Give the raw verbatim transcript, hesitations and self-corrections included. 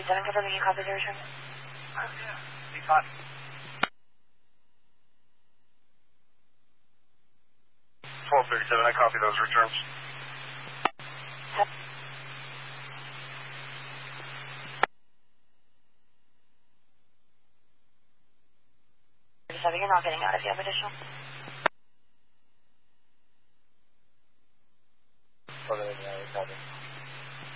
thirty-seven confirming you copy the return. Uh, yeah. Be caught. twelve thirty-seven, I copy those returns. thirty-seven, you're not getting out if you have additional. Okay, yeah, copy.